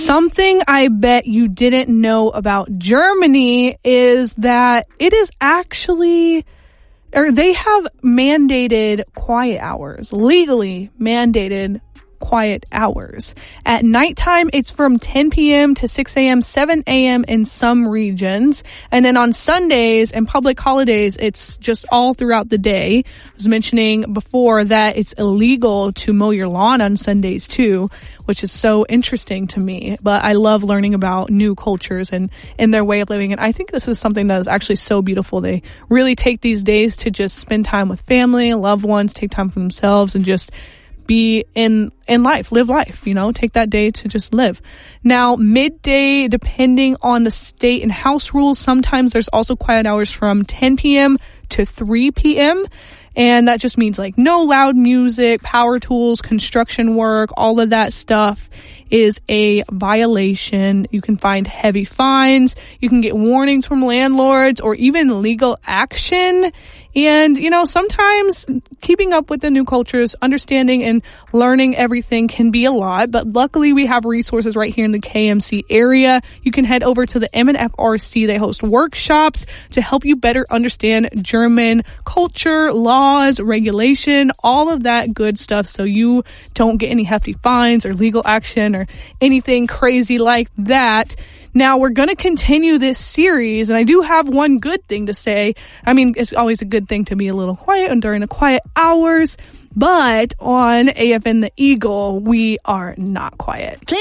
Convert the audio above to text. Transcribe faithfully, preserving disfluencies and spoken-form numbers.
Something I bet you didn't know about Germany is that it is actually, or they have mandated quiet hours, legally mandated quiet hours. At nighttime, it's from ten p.m. to six a.m., seven a.m. in some regions. And then on Sundays and public holidays, it's just all throughout the day. I was mentioning before that it's illegal to mow your lawn on Sundays too, which is so interesting to me. But I love learning about new cultures and, and their way of living. And I think this is something that is actually so beautiful. They really take these days to just spend time with family, loved ones, take time for themselves, and just be in in life, live life, you know, take that day to just live. Now, midday, depending on the state and house rules, sometimes there's also quiet hours from ten p.m. to three p.m. And that just means like no loud music, power tools, construction work, all of that stuff is a violation. You can find heavy fines. You can get warnings from landlords or even legal action. And, you know, sometimes keeping up with the new cultures, understanding and learning everything can be a lot. But luckily, we have resources right here in the K M C area. You can head over to the M N F R C. They host workshops to help you better understand German culture, laws, regulation, all of that good stuff, so you don't get any hefty fines or legal action or anything crazy like that. Now, we're going to continue this series, and I do have one good thing to say. I mean, it's always a good thing to be a little quiet and during the quiet hours, but on A F N The Eagle, we are not quiet.